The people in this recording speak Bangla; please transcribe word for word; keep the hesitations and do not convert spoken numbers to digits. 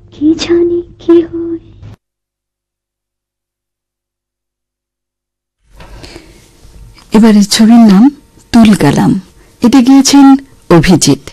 কি জানি কি হয়। এবারে ছবির নাম তুলকালাম। এটা গিয়েছেন অভিজিৎ।